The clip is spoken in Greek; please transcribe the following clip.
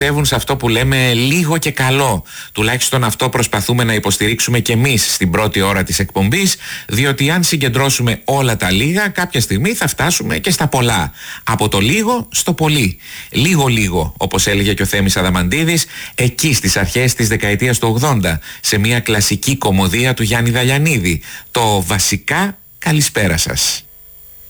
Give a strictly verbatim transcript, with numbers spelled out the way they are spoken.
πιστεύουν σε αυτό που λέμε λίγο και καλό. Τουλάχιστον αυτό προσπαθούμε να υποστηρίξουμε και εμείς στην πρώτη ώρα της εκπομπής, διότι αν συγκεντρώσουμε όλα τα λίγα, κάποια στιγμή θα φτάσουμε και στα πολλά. Από το λίγο στο πολύ. Λίγο-λίγο, όπως έλεγε και ο Θέμης Αδαμαντίδης, εκεί στις αρχές της δεκαετίας του ογδόντα, σε μια κλασική κωμωδία του Γιάννη Δαλιανίδη. Το βασικά καλησπέρα σας.